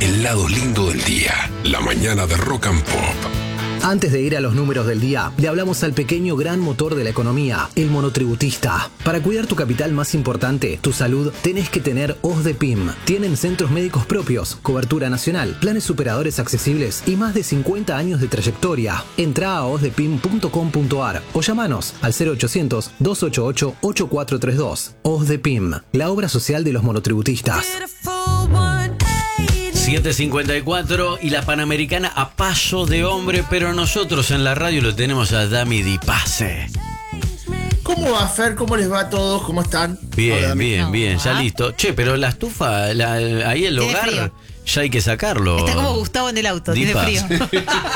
el lado lindo del día. La mañana de Rock and Pop. Antes de ir a los números del día, le hablamos al pequeño gran motor de la economía, el monotributista. Para cuidar tu capital más importante, tu salud, tenés que tener OSDEPIM. Tienen centros médicos propios, cobertura nacional, planes superadores accesibles y más de 50 años de trayectoria. Entrá a osdepim.com.ar o llamanos al 0800-288-8432. OSDEPIM, la obra social de los monotributistas. 7:54 y la Panamericana a paso de hombre, pero nosotros en la radio lo tenemos a Dami Di Pase. ¿Cómo va, Fer? ¿Cómo les va a todos? ¿Cómo están? Bien, Hola, bien, ya listo. Che, pero la estufa, ahí el hogar, frío. ya hay que sacarlo. Está como Gustavo en el auto, Di tiene Pase. frío.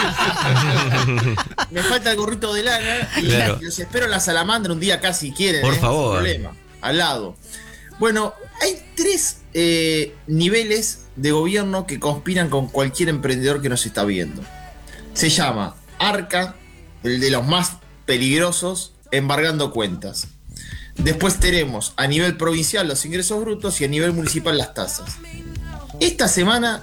Me falta el gorrito de lana y Claro. los espero en la salamandra un día acá si quieren. Por favor. Sin problema. Al lado. Bueno, hay 3 niveles de gobierno que conspiran con cualquier emprendedor que nos está viendo. Se llama Arca, el de los más peligrosos, embargando cuentas. Después tenemos a nivel provincial los ingresos brutos y a nivel municipal las tasas. La semana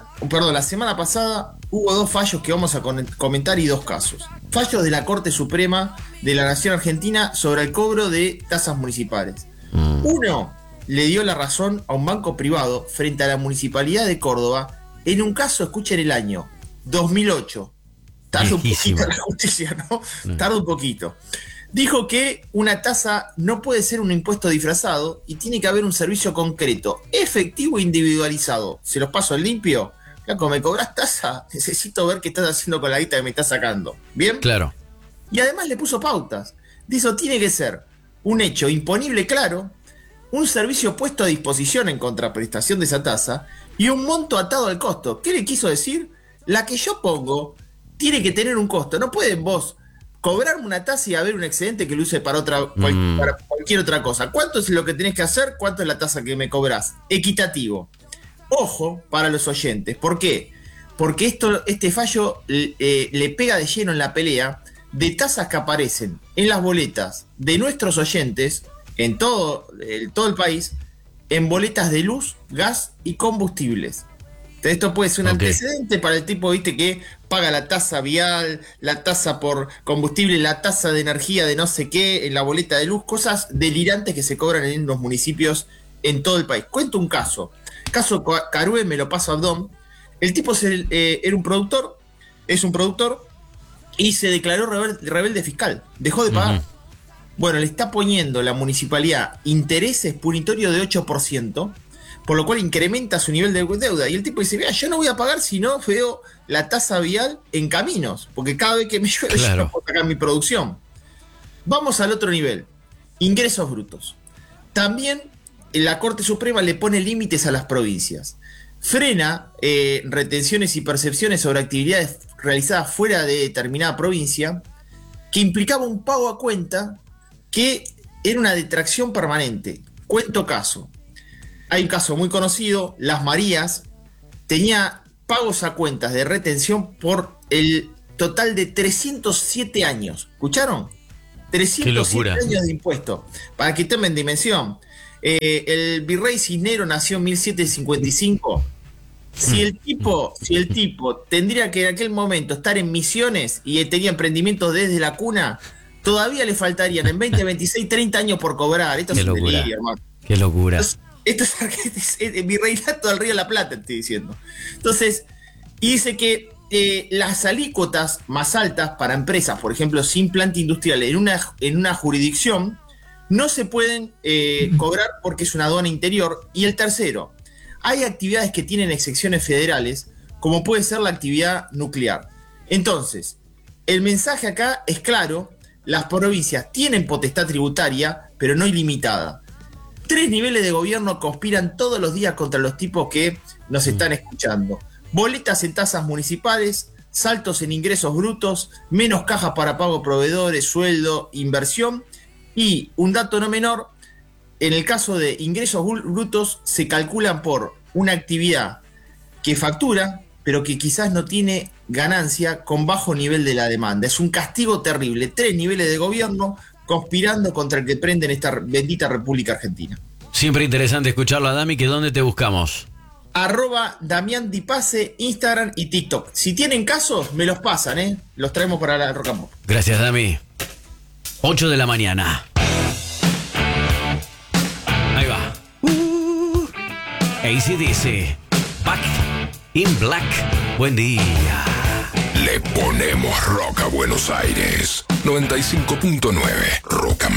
pasada hubo 2 fallos que vamos a comentar y 2 casos. Fallos de la Corte Suprema de la Nación Argentina sobre el cobro de tasas municipales. Uno le dio la razón a un banco privado frente a la Municipalidad de Córdoba en un caso, escuchen el año, 2008. Tarda un poquito la justicia, ¿no? Tarda un poquito. Dijo que una tasa no puede ser un impuesto disfrazado y tiene que haber un servicio concreto, efectivo e individualizado. Se los paso en limpio. Flaco, ¿me cobras tasa? Necesito ver qué estás haciendo con la guita que me estás sacando. ¿Bien? Claro. Y además le puso pautas. Dijo, tiene que ser un hecho imponible claro, un servicio puesto a disposición en contraprestación de esa tasa y un monto atado al costo. ¿Qué le quiso decir? La que yo pongo tiene que tener un costo. No pueden vos cobrarme una tasa y haber un excedente que lo use para para cualquier otra cosa. ¿Cuánto es lo que tenés que hacer? ¿Cuánto es la tasa que me cobrás? Equitativo. Ojo para los oyentes. ¿Por qué? Porque este fallo le pega de lleno en la pelea de tasas que aparecen en las boletas de nuestros oyentes en todo el país, en boletas de luz, gas y combustibles. Entonces, esto puede ser un antecedente para el tipo, viste, que paga la tasa vial, la tasa por combustible, la tasa de energía de no sé qué, en la boleta de luz, cosas delirantes que se cobran en los municipios en todo el país. Cuento un caso. Caso Carué, me lo paso a Abdón. El tipo era un productor, es un productor, y se declaró rebelde fiscal. Dejó de pagar. Bueno, le está poniendo la municipalidad intereses punitorios de 8%, por lo cual incrementa su nivel de deuda. Y el tipo dice, mira, yo no voy a pagar si no veo la tasa vial en caminos, porque cada vez que me llueve yo no puedo sacar mi producción. Vamos al otro nivel, ingresos brutos. También la Corte Suprema le pone límites a las provincias. Frena retenciones y percepciones sobre actividades realizadas fuera de determinada provincia, que implicaba un pago a cuenta que era una detracción permanente. Cuento caso. Hay un caso muy conocido, Las Marías tenía pagos a cuentas de retención por el total de 307 años. ¿Escucharon? 307 años de impuesto. Para que tomen dimensión. El virrey Cisnero nació en 1755. Si el tipo tendría que en aquel momento estar en Misiones y tenía emprendimientos desde la cuna, todavía le faltarían en 20, 26, 30 años por cobrar. Esto es un delirio, hermano. Qué locura. Esto es el virreinato del Río de la Plata, estoy diciendo. Entonces, y dice que las alícuotas más altas para empresas, por ejemplo, sin planta industrial en una jurisdicción, no se pueden cobrar porque es una aduana interior. Y el tercero, hay actividades que tienen excepciones federales, como puede ser la actividad nuclear. Entonces, el mensaje acá es claro, las provincias tienen potestad tributaria, pero no ilimitada. 3 niveles de gobierno conspiran todos los días contra los tipos que nos están escuchando. Boletas en tasas municipales, saltos en ingresos brutos, menos cajas para pago de proveedores, sueldo, inversión. Y un dato no menor, en el caso de ingresos brutos se calculan por una actividad que factura, pero que quizás no tiene ganancia con bajo nivel de la demanda. Es un castigo terrible. 3 niveles de gobierno conspirando contra el que prende en esta bendita República Argentina. Siempre interesante escucharlo a Dami, que ¿dónde te buscamos? @DamianDiPase, Instagram y TikTok. Si tienen casos, me los pasan, los traemos para la Rock and Pop. Gracias, Dami. 8 de la mañana. Ahí va. AC/DC. Back in Black. Buen día. Le ponemos rock a Buenos Aires. 95.9 Rock and